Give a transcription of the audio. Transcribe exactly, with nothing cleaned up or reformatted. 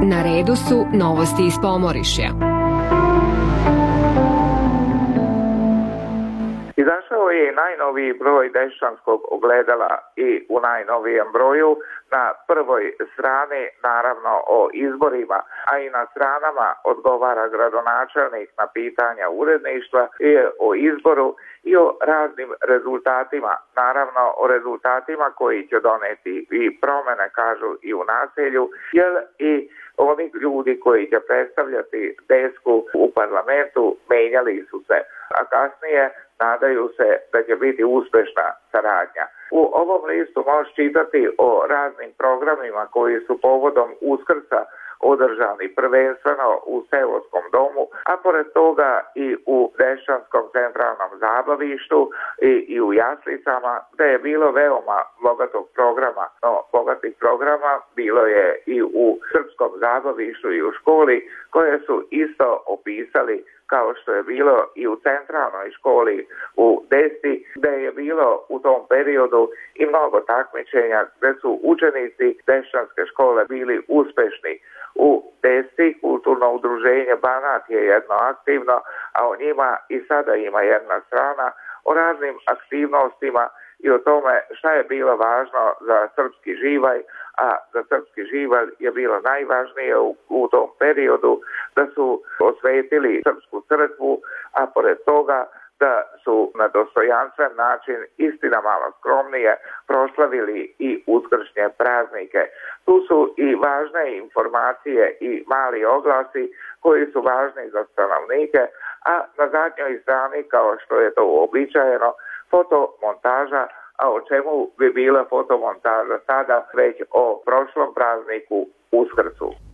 Na redu su novosti iz Pomorišja. Izašao je najnoviji broj Dešanskog ogledala i u najnovijem broju na prvoj strani naravno o izborima, a i na stranama odgovara gradonačelnik na pitanja uredništva i o izboru i o raznim rezultatima, naravno o rezultatima koji će doneti i promjene, kažu, i u naselju, jer i oni ljudi koji će predstavljati desku u parlamentu menjali su se, a kasnije nadaju se da će biti uspješna saradnja. U ovom listu možeš čitati o raznim programima koji su povodom Uskrsa održani prvenstveno u seoskom domu, a pored toga i u Dešanskom centralnom zabavištu i, i u jaslicama, gdje je bilo veoma bogatog programa. No, bogatih programa bilo je i u srpskom zabavištu i u školi, koje su isto opisali kao što je bilo i u centralnoj školi u Desi, gdje je bilo u tom periodu i mnogo takmičenja gdje su učenici Dešanske škole bili uspješni. U Desi kulturno udruženje Banat je jedno aktivno, a o njima i sada ima jedna strana o raznim aktivnostima i o tome šta je bilo važno za srpski živalj, a za srpski živalj je bilo najvažnije u, u tom periodu da su osvetili srpsku crkvu, a pored toga da su na dostojanstven način, istina malo skromnije, proslavili i uskršnje praznike. Tu su i važne informacije i mali oglasi koji su važni za stanovnike, a na zadnjoj strani, kao što je to uobičajeno, fotomontaža, a o čemu bi bila fotomontaža sada već o prošlom prazniku Uskrsu.